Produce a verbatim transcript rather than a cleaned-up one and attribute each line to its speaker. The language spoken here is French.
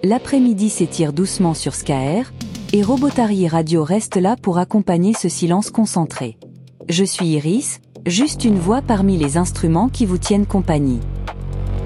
Speaker 1: L'après-midi s'étire doucement sur Skaer, et Robotary Radio reste là pour accompagner ce silence concentré. Je suis Iris, juste une voix parmi les instruments qui vous tiennent compagnie.